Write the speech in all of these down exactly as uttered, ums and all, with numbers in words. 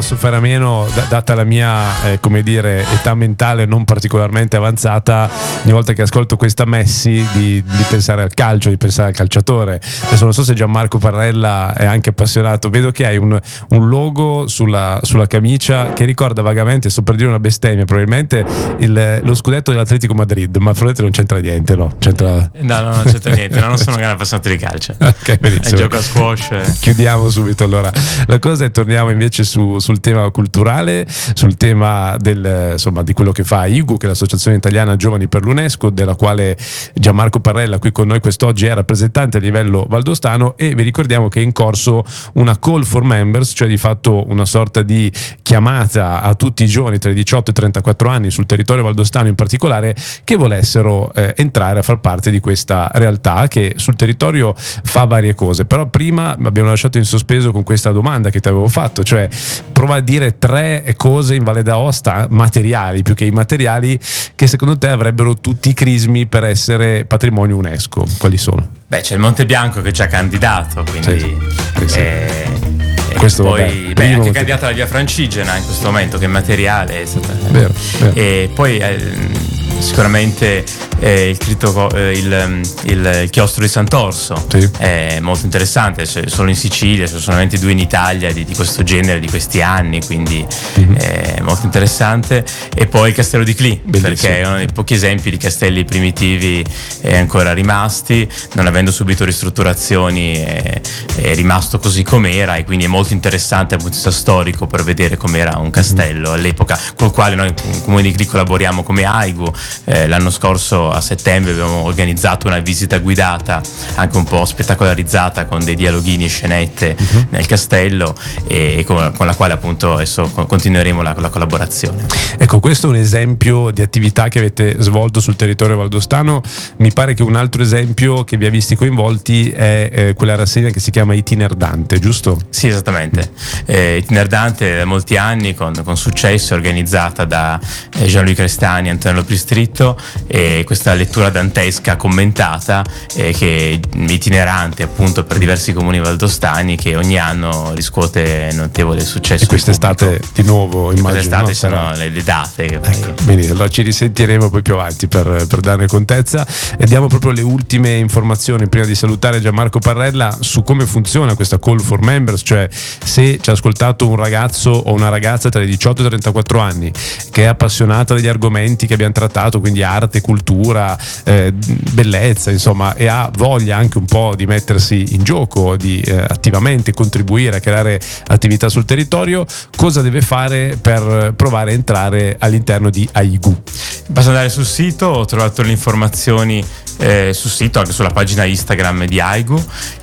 posso fare a meno, d- data la mia eh, come dire età mentale non particolarmente avanzata, ogni volta che ascolto questa Messi di, di pensare al calcio, di pensare al calciatore. Adesso non so se Gianmarco Parrella è anche appassionato, vedo che hai un, un logo sulla, sulla camicia che ricorda vagamente, sto per dire una bestemmia probabilmente, il, lo scudetto dell'Atletico Madrid, ma probabilmente non c'entra niente, no? C'entra... No, no, non c'entra niente, no, non sono un grande appassionato di calcio. Ok, benissimo. Gioco a squash. Eh. Chiudiamo subito allora la cosa e torniamo invece su, sul tema culturale, sul tema del, insomma, di quello che fa I G U, che è l'Associazione Italiana Giovani per l'UNESCO, della quale Gianmarco Parrella qui con noi quest'oggi è rappresentante a livello valdostano, e vi ricordiamo che è in corso una call for members, cioè di fatto una sorta di chiamata a tutti i giovani tra i diciotto e i trentaquattro anni sul territorio valdostano in particolare che volessero eh, entrare a far parte di questa realtà che sul territorio fa varie cose. Però prima abbiamo lasciato in sospeso con questa domanda che ti avevo fatto, cioè prova a dire tre cose in Valle d'Aosta, materiali più che immateriali, che secondo te avrebbero tutti i crismi per essere patrimonio UNESCO. Quali sono? Beh, c'è il Monte Bianco che è già candidato, quindi sì, sì, sì. Eh, questo poi vabbè, beh, anche Monte... candidata la via Francigena in questo momento, che è materiale, è stata, vero, vero. E poi eh, sicuramente eh, il, crito, eh, il, il, il chiostro di Sant'Orso, sì, è molto interessante, cioè, solo in Sicilia, ci sono solamente due in Italia di, di questo genere, di questi anni, quindi mm-hmm. è molto interessante. E poi il castello di Clì, bellissimo, perché è uno dei pochi esempi di castelli primitivi eh, ancora rimasti, non avendo subito ristrutturazioni, è, è rimasto così com'era, e quindi è molto interessante dal punto di vista storico per vedere com'era un castello all'epoca, col quale noi in Comune di Clì collaboriamo come A I G U. Eh, l'anno scorso a settembre abbiamo organizzato una visita guidata anche un po' spettacolarizzata con dei dialoghini e scenette uh-huh. nel castello, e con, con la quale appunto adesso continueremo la, la collaborazione. Ecco, questo è un esempio di attività che avete svolto sul territorio valdostano. Mi pare che un altro esempio che vi ha visti coinvolti è eh, quella rassegna che si chiama Itinerdante, giusto? Sì, esattamente. Eh, Itinerdante da molti anni con, con successo, organizzata da eh, Gianluigi Crestani e Antonello Pristritto, e questa lettura dantesca commentata eh, che è itinerante appunto per diversi comuni valdostani, che ogni anno riscuote notevole successo. E quest'estate di nuovo, immagino. Quest'estate no? sono Sarà... le, le date. Che ecco, bene, allora ci risentiremo poi più avanti per, per darne contezza, e diamo proprio le ultime informazioni prima di salutare Gianmarco Parrella su come funziona questa call for members, cioè se ci ha ascoltato un ragazzo o una ragazza tra i diciotto e i trentaquattro anni che è appassionata degli argomenti che abbiamo trattato, quindi arte, cultura, eh, bellezza, insomma, e ha voglia anche un po' di mettersi in gioco, di eh, attivamente contribuire a creare attività sul territorio, cosa deve fare per provare a entrare all'interno di A I G U? Basta andare sul sito, ho trovato le informazioni eh, sul sito, anche sulla pagina Instagram di A I G U,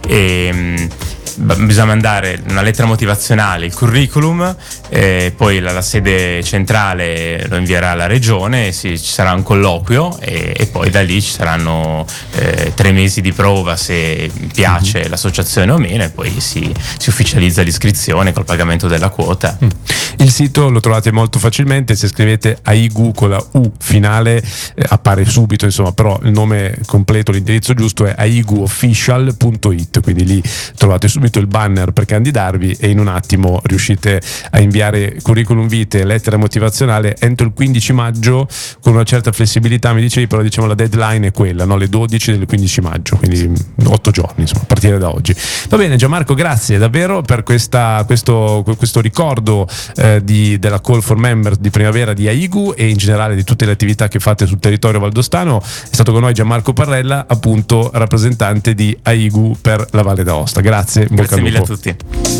e mh, bisogna mandare una lettera motivazionale, il curriculum, eh, poi la, la sede centrale lo invierà alla regione, si, ci sarà un colloquio, e, e poi da lì ci saranno eh, tre mesi di prova se piace mm-hmm. l'associazione o meno, e poi si, si ufficializza l'iscrizione col pagamento della quota. Mm. Il sito lo trovate molto facilmente, se scrivete A I G U con la U finale eh, appare subito, insomma, però il nome completo, l'indirizzo giusto è aiguofficial punto it, quindi lì trovate subito il banner per candidarvi, e in un attimo riuscite a inviare curriculum vitae, lettera motivazionale entro il quindici maggio, con una certa flessibilità, mi dicevi, però diciamo la deadline è quella, no? Le dodici del quindici maggio, quindi otto giorni, insomma, a partire da oggi. Va bene Gianmarco, grazie davvero per questa, questo, questo ricordo eh, di, della call for members di primavera di A I G U, e in generale di tutte le attività che fate sul territorio valdostano. È stato con noi Gianmarco Parrella, appunto rappresentante di A I G U per la Valle d'Aosta. Grazie. Grazie mille a tutti.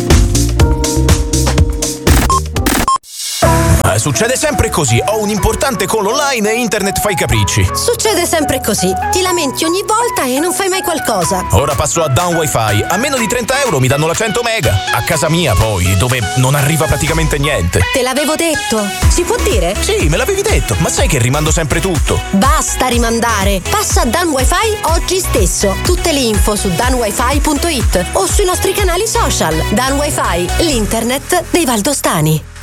Succede sempre così, ho un importante call online e internet fa i capricci. Succede sempre così, ti lamenti ogni volta e non fai mai qualcosa. Ora passo a Down Wi-Fi, a meno di trenta euro mi danno la cento mega. A casa mia poi, dove non arriva praticamente niente. Te l'avevo detto, si può dire? Sì, me l'avevi detto, ma sai che rimando sempre tutto. Basta rimandare, passa a Dan Wi-Fi oggi stesso. Tutte le info su dan wifi punto it o sui nostri canali social. Dan Wi-Fi, l'internet dei valdostani.